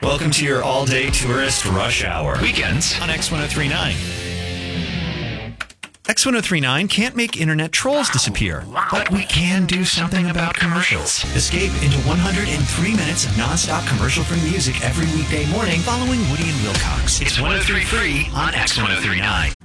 Welcome to your all-day tourist rush hour. Weekends on X1039. X1039 can't make internet trolls disappear, but we can do something about commercials. Escape into 103 minutes of non-stop commercial-free music every weekday morning following Woody and Wilcox. It's 103 free on X1039.